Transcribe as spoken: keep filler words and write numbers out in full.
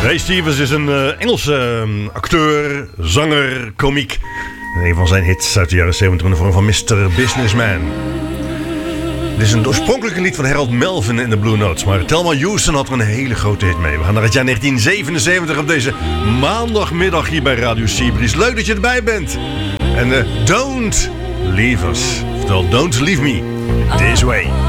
Ray Stevens is een uh, Engelse uh, acteur, zanger, komiek. Een van zijn hits uit de jaren zeventig in de vorm van mister Businessman. Dit is een oorspronkelijke lied van Harold Melvin in de Blue Notes. Maar Thelma Houston had er een hele grote hit mee. We gaan naar het jaar negentien zevenenzeventig op deze maandagmiddag hier bij Radio Seabreeze. Leuk dat je erbij bent. En uh, Don't Leave Us. Oftewel, Don't Leave Me This Way.